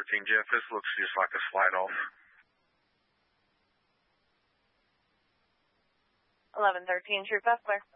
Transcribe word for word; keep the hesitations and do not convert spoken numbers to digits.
thirteen, Jeff. This looks just like a slide off. eleven thirteen, True Bustler.